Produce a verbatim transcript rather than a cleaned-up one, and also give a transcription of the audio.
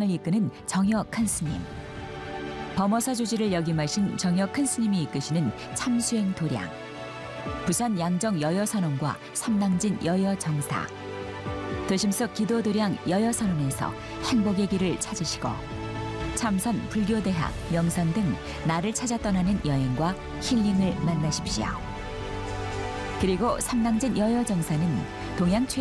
도량을 이끄는 정여 큰 스님. 범어사 주지를 역임하신 정여 큰 스님이 이끄시는 참수행 도량. 부산 양정 여여선원과 삼낭진 여여정사. 도심 속 기도 도량 여여선원에서 행복의 길을 찾으시고 참선 불교대학 명선 등 나를 찾아 떠나는 여행과 힐링을 만나십시오. 그리고 삼낭진 여여정사는 동양 최